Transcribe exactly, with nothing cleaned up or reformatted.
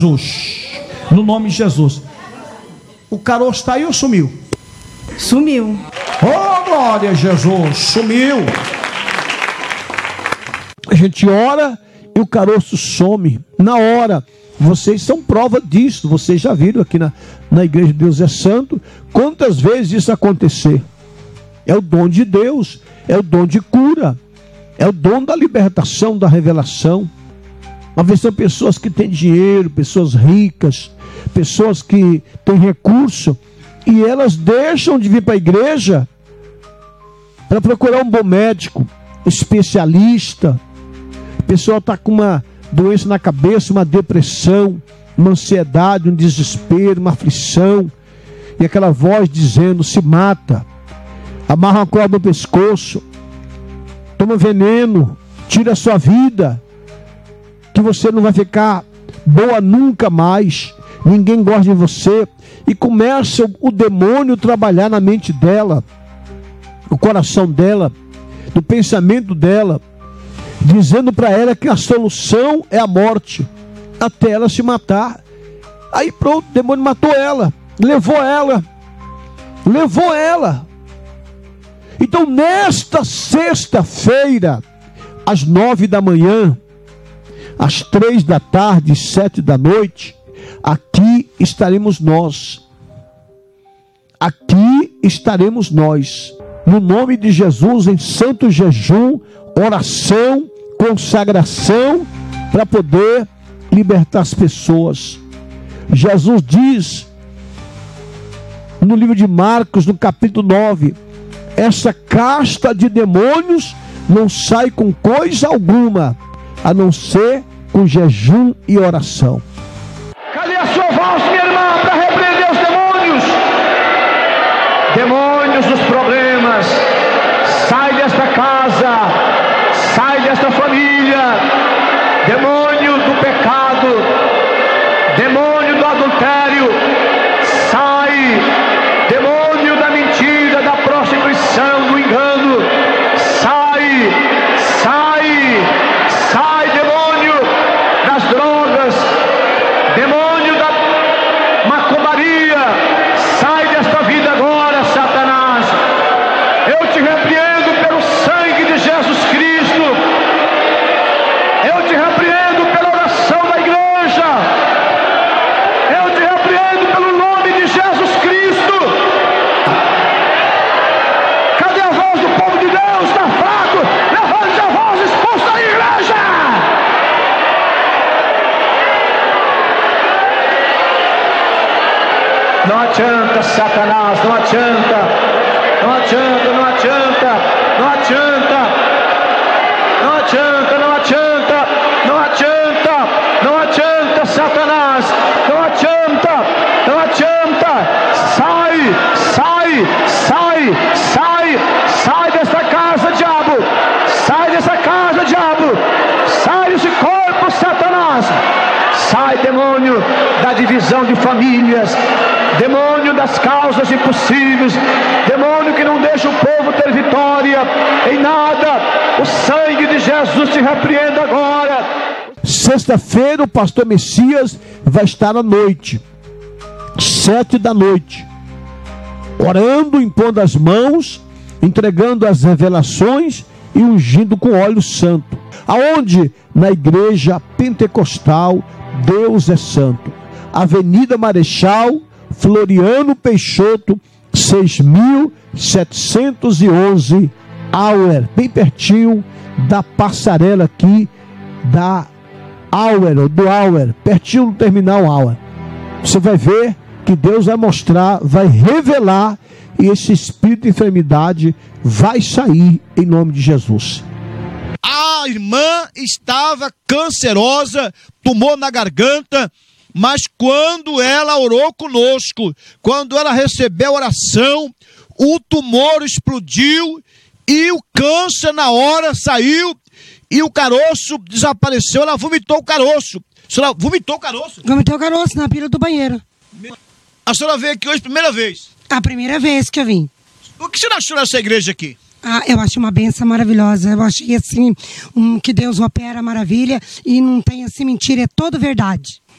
Jesus, no nome de Jesus. O caroço está aí ou sumiu? Sumiu. Oh, glória a Jesus, sumiu. A gente ora e o caroço some na hora. Vocês são prova disso. Vocês já viram aqui na, na igreja de Deus é Santo quantas vezes isso acontecer. É o dom de Deus, é o dom de cura, é o dom da libertação, da revelação. Às vezes são pessoas que têm dinheiro, pessoas ricas, pessoas que têm recurso, e elas deixam de vir para a igreja para procurar um bom médico, especialista. A pessoa está com uma doença na cabeça, uma depressão, uma ansiedade, um desespero, uma aflição, e aquela voz dizendo: se mata, amarra uma corda no pescoço, toma veneno, tira a sua vida, que você não vai ficar boa nunca mais, ninguém gosta de você. E começa o demônio a trabalhar na mente dela, no coração dela, no pensamento dela, dizendo para ela que a solução é a morte, até ela se matar. Aí pronto, o demônio matou ela, levou ela, levou ela. Então nesta sexta-feira, às nove da manhã, às três da tarde, sete da noite, aqui estaremos nós. Aqui estaremos nós. No nome de Jesus, em santo jejum, oração, consagração, para poder libertar as pessoas. Jesus diz, no livro de Marcos, no capítulo nove, essa casta de demônios não sai com coisa alguma, a não ser com jejum e oração. Cadê a sua voz, minha irmã, para repreender os demônios? Demônios dos problemas, sai desta casa, sai desta família. Demônio do pecado, demônio do adultério, sai. Demônio da mentira, da prostituição, do engano, sai, sai, sai, demônio das drogas, demônio da macumbaria, sai desta vida agora, Satanás. Eu te repreendo pelo sangue de Jesus Cristo, eu te repreendo pela oração da igreja, eu te repreendo pelo nome de Jesus Cristo. Cadê a voz do povo de Deus? Está fraco? Levante a voz, expulsa a igreja! Não adianta, Satanás, não adianta, não adianta, não adianta, não adianta, não adianta, não adianta, não adianta, não adianta, Satanás, não adianta, não adianta, sai, sai, sai, sai, sai desta casa, diabo, sai dessa casa, diabo, sai desse corpo, Satanás, sai, demônio da divisão de famílias, demônio das causas impossíveis, demônio que não deixa o povo ter vitória em nada. O sangue de Jesus te repreenda agora. Sexta-feira o pastor Messias vai estar à noite, sete da noite, orando, impondo as mãos, entregando as revelações e ungindo com óleo santo. Aonde? Na igreja pentecostal Deus é Santo, Avenida Marechal Floriano Peixoto, seis mil setecentos e onze, Auer, bem pertinho da passarela aqui da Auer, do Auer, pertinho do terminal Auer. Você vai ver que Deus vai mostrar, vai revelar, e esse espírito de enfermidade vai sair em nome de Jesus. A irmã estava cancerosa, tumor na garganta, mas quando ela orou conosco, quando ela recebeu a oração, o tumor explodiu e o câncer na hora saiu e o caroço desapareceu. Ela vomitou o caroço. A senhora vomitou o caroço? Vomitou o caroço na pila do banheiro. A senhora veio aqui hoje primeira vez? A primeira vez que eu vim. O que você achou dessa igreja aqui? Ah, eu achei uma benção maravilhosa. Eu achei assim, um, que Deus opera maravilha e não tem assim mentira, é toda verdade.